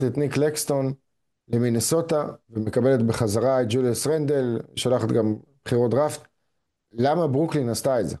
את ניק לקסטון למינסוטה, ומקבלת בחזרה את ג'וליוס רנדל, שולחת גם בחירות דראפט. למה ברוקלין עשתה את זה?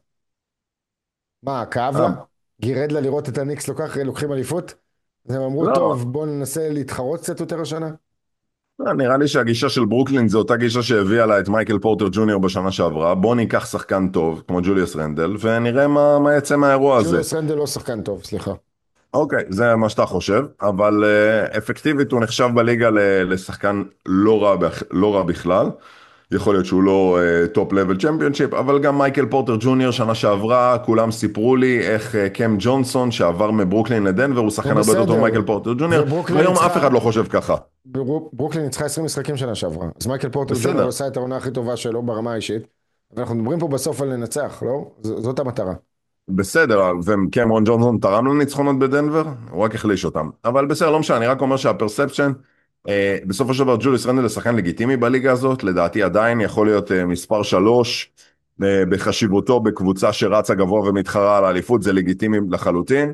מה, כאב לה? אה, גירד לה לראות את הניקס לוקחים אליפות? אז הם אמרו, לא, טוב, בואו ננסה להתחרות קצת יותר השנה. לא, נראה לי שהגישה של ברוקלין זו אותה גישה שהביאה לה את מייקל פורטר ג'וניור בשנה שעברה. בוא ניקח שחקן טוב, כמו ג'וליוס רנדל, ונראה מה יצא מהאירוע הזה. ג'וליוס רנדל לא שחקן טוב, סליחה. אוקיי, זה מה שאתה חושב, אבל אפקטיבית הוא נחשב בליגה לשחקן לא רע בכלל. יכול להיות שהוא לא טופ לבל צ'מפיונשיפ, אבל גם מייקל פורטר ג'וניור שנה שעברה, כולם סיפרו לי איך קם ג'ונסון שעבר מברוקלין לדנבר, הוא נו שחקן הרבה יותר טוב בסדר, ממייקל פורטר ג'וניור, וברוקלין והיום אף ניצחה, אחד לא חושב ככה. ברוקלין ניצחה 20 משחקים שנה שעברה. אז מייקל פורטר ג'וניור בסדר, עשה את העונה הכי טובה שלו ברמה האישית. ואנחנו מדברים פה בסוף על לנצח, לא? זאת המטרה. בסדר, וקמרון ג'ונסון תרם לניצחונות בדנבר, הוא רק החליש אותם. אבל בסדר, לא משנה, אני רק אומר שהפרספשן, בסופו של דבר ג'וליוס רנדל לשחקן לגיטימי בליגה הזאת, לדעתי עדיין יכול להיות מספר 3, בחשיבותו בקבוצה שרצה גבוה ומתחרה על האליפות, זה לגיטימי לחלוטין.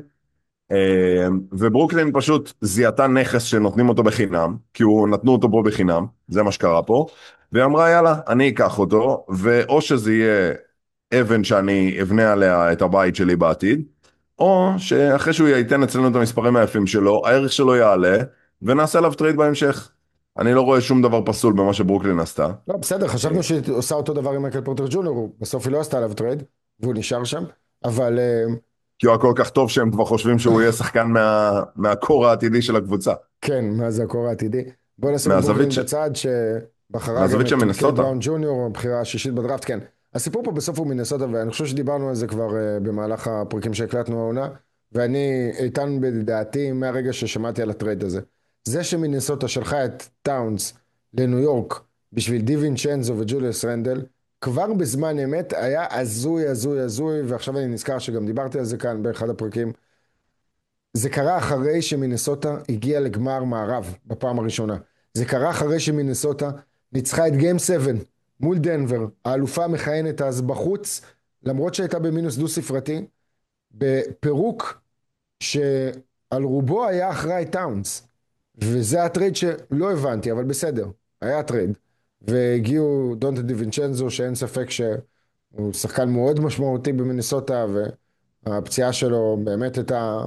וברוקלין פשוט זיהתה נכס שנותנים אותו בחינם, כי הוא נתנו אותו פה בחינם, זה מה שקרה פה, והיא אמרה יאללה, אני אקח אותו, ואו שזה יהיה אבן שאני אבנה עליה את הבית שלי בעתיד, או שאחרי שהוא ייתן אצלנו את המספרים היפים שלו, הערך שלו יעלה, ונעשה עליו טרייד בהמשך. אני לא רואה שום דבר פסול במה שברוקלין עשתה. לא, בסדר, חשבנו שהיא עושה אותו דבר עם מייקל פורטר ג'וניור, בסוף היא לא עשתה עליו טרייד, והוא נשאר שם, אבל כי הוא היה כל כך טוב שהם כבר חושבים שהוא יהיה שחקן מהקור העתידי של הקבוצה. כן, מה זה הקור העתידי? בוא נשים את מהזווית, ברוקלין בצד, שבחרה גם מהזווית של את קיי מנסוטה. בראון ג'וניור, הבחירה השישית בדראפט, כן. הסיפור פה בסוף הוא מינסוטה, ואני חושב שדיברנו על זה כבר במהלך הפרקים שהקלטנו העונה, ואני איתן בדעתי מהרגע ששמעתי על הטרייד הזה. זה שמינסוטה שלחה את טאונס לניו יורק בשביל דיווינצ'נזו וג'וליוס רנדל, כבר בזמן אמת היה הזוי, הזוי, הזוי, ועכשיו אני נזכר שגם דיברתי על זה כאן באחד הפרקים. זה קרה אחרי שמינסוטה הגיעה לגמר מערב בפעם הראשונה. זה קרה אחרי שמינסוטה ניצחה את גיים 7 מול דנבר, האלופה המכהנת אז בחוץ, למרות שהייתה במינוס דו ספרתי, בפירוק שעל רובו היה אחראי טאונס. וזה הטרייד שלא הבנתי, אבל בסדר, היה טרייד. והגיעו דונטה דיווינצ'נזו, שאין ספק שהוא שחקן מאוד משמעותי במינסוטה, והפציעה שלו באמת הייתה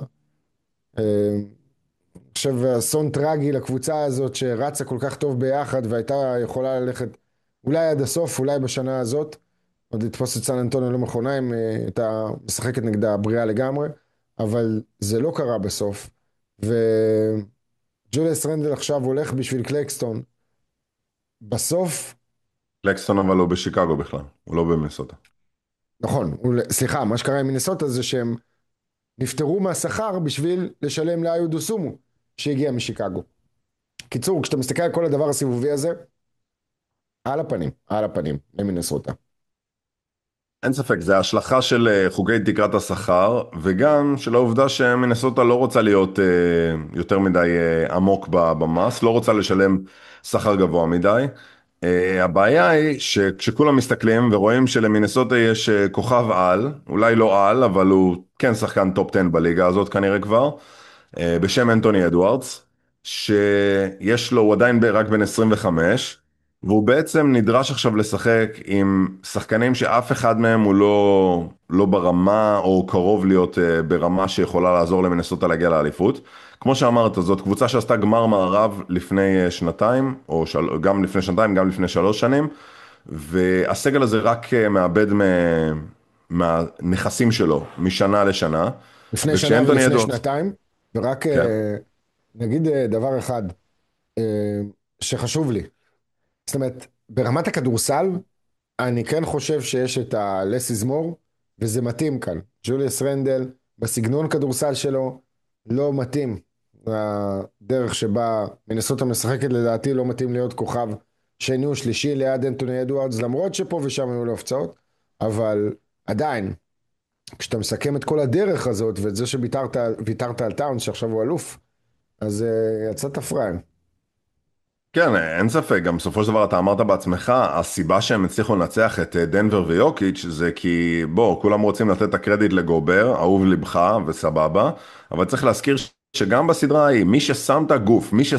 חושב אסון טרגי לקבוצה הזאת שרצה כל כך טוב ביחד והייתה יכולה ללכת אולי עד הסוף, אולי בשנה הזאת עוד לתפוס את סן אנטוניו לא מכונה אם הייתה משחקת נגדה בריאה לגמרי, אבל זה לא קרה בסוף. וג'וליאס רנדל עכשיו הולך בשביל קלקסטון בסוף. לקסטון אבל לא בשיקגו בכלל, הוא לא במנסוטה. נכון, סליחה, מה שקרה עם מינסוטה זה שהם נפטרו מהשכר בשביל לשלם לאיודו סומו שהגיע משיקגו. קיצור, כשאתה מסתכל על כל הדבר הסיבובי הזה, על הפנים, למינסוטה. אין ספק, זה השלכה של חוקי תקרת השכר, וגם של העובדה שמנסוטה לא רוצה להיות יותר מדי עמוק במס, לא רוצה לשלם שכר גבוה מדי. הבעיה היא שכשכולם מסתכלים ורואים שלמינסוטה יש כוכב על, אולי לא על, אבל הוא כן שחקן טופ 10 בליגה הזאת כנראה כבר, בשם אנטוני אדוארדס, שיש לו, הוא עדיין רק בן 25, והוא בעצם נדרש עכשיו לשחק עם שחקנים שאף אחד מהם הוא לא ברמה או קרוב להיות ברמה שיכולה לעזור למינסוטה להגיע לאליפות. כמו שאמרת, זאת קבוצה שעשתה גמר מערב לפני שנתיים, גם לפני שנתיים, גם לפני 3 שנים, והסגל הזה רק מאבד מהנכסים שלו משנה לשנה, לפני שנה וכשאנטוני ולפני אדוארדס, שנתיים, ורק כן. נגיד דבר אחד שחשוב לי. זאת אומרת, ברמת הכדורסל, אני כן חושב שיש את ה-less is more, וזה מתאים כאן. ג'וליוס רנדל, בסגנון כדורסל שלו, לא מתאים. הדרך שבה מינסוטה משחקת לדעתי לא מתאים להיות כוכב שני או שלישי ליד אנטוני אדוארדס, למרות שפה ושם היו לו הפצעות, אבל עדיין, כשאתה מסכם את כל הדרך הזאת, ואת זה שוויתרת על טאונס, שעכשיו הוא אלוף, אז יצאת פראייר. כן, אין ספק, גם בסופו של דבר אתה אמרת בעצמך, הסיבה שהם הצליחו לנצח את דנבר ויוקיץ' זה כי, בוא, כולם רוצים לתת את הקרדיט לגובר, אהוב לבך וסבבה, אבל צריך להזכיר שגם בסדרה ההיא, מי ששם את הגוף, מי